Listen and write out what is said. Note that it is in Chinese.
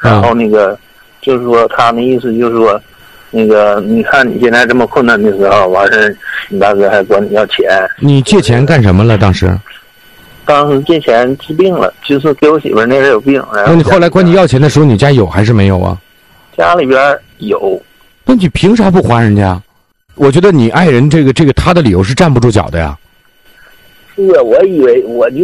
然后那个就是说他那意思就是说，那个你看你现在这么困难的时候，完事你大哥还管你要钱。 你借钱干什么了？当时借钱治病了，就是给我媳妇儿那人有病。然后那你后来管你要钱的时候，你家有还是没有啊？ 家里边有。 那你凭啥不还人家？我觉得你爱人这个他的理由是站不住脚的呀。 是啊，我以为我就